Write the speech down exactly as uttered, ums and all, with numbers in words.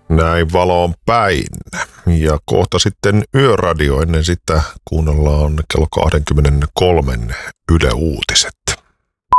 Näin valoon päin. Ja kohta sitten Yöradio, ennen sitä kuunnellaan kello kaksikymmentäkolme Yle Uutiset.